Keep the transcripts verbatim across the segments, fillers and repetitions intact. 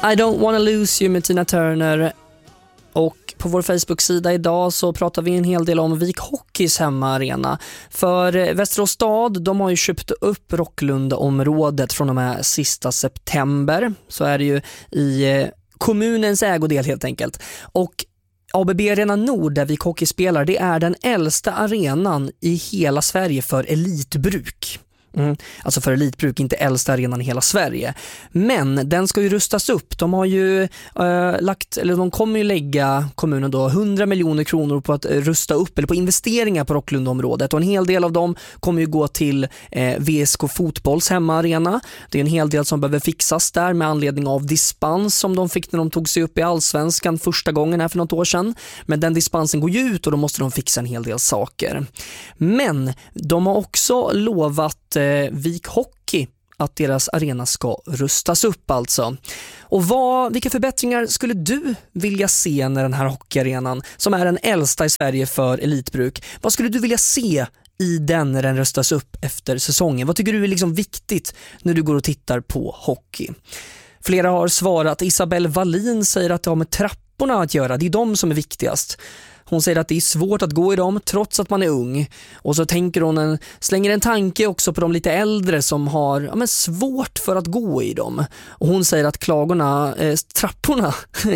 I don't wanna lose you med Tina Turner. Och på vår Facebook-sida idag så pratar vi en hel del om Vik Hockeys hemmaarena. För Västerås stad, de har ju köpt upp Rocklunda-området från och med sista september. Så är det ju i kommunens ägodel helt enkelt. Och A B B Arena Nord där Vik Hockey spelar, det är den äldsta arenan i hela Sverige för elitbruk. Mm. Alltså för elitbruk, inte äldsta arenan i hela Sverige. Men den ska ju rustas upp. De har ju äh, lagt, eller de kommer ju lägga kommunen då hundra miljoner kronor på att rusta upp, eller på investeringar på Rocklundområdet. Och en hel del av dem kommer ju gå till eh, V S K Fotbolls hemmaarena. Det är en hel del som behöver fixas där med anledning av dispens som de fick när de tog sig upp i Allsvenskan första gången här för något år sedan. Men den dispensen går ju ut och då måste de fixa en hel del saker. Men de har också lovat Vik Hockey att deras arena ska rustas upp alltså. Och vad, vilka förbättringar skulle du vilja se när den här hockeyarenan, som är den äldsta i Sverige för elitbruk, vad skulle du vilja se i den när den rustas upp efter säsongen? Vad tycker du är liksom viktigt när du går och tittar på hockey? Flera har svarat. Isabelle Wallin säger att det har med trapporna att göra. Det är de som är viktigast. Hon säger att det är svårt att gå i dem trots att man är ung. Och så tänker hon en, slänger en tanke också på de lite äldre som har ja, men svårt för att gå i dem. Och hon säger att klagorna, eh, trapporna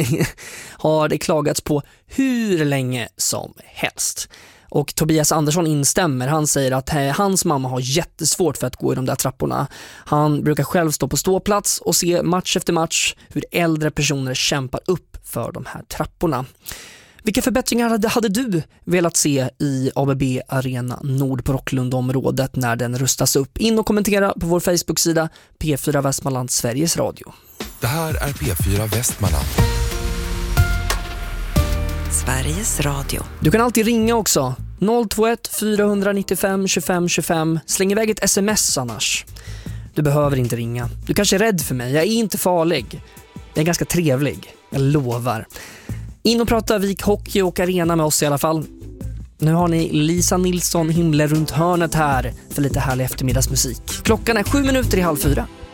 har det klagats på hur länge som helst. Och Tobias Andersson instämmer. Han säger att eh, hans mamma har jättesvårt för att gå i de där trapporna. Han brukar själv stå på ståplats och se match efter match hur äldre personer kämpar upp för de här trapporna. Vilka förbättringar hade, hade du velat se i A B B Arena Nord på Rocklundområdet när den rustas upp? In och kommentera på vår Facebook-sida P fyra Västmanland, Sveriges Radio. Det här är P fyra Västmanland, Sveriges Radio. Du kan alltid ringa också. noll två ett fyra nio fem tjugofem tjugofem. Släng iväg ett sms annars. Du behöver inte ringa. Du kanske är rädd för mig. Jag är inte farlig. Jag är ganska trevlig. Jag lovar. In och prata Vik Hockey och arena med oss i alla fall. Nu har ni Lisa Nilsson himla runt hörnet här för lite härlig eftermiddagsmusik. Klockan är sju minuter i halv fyra.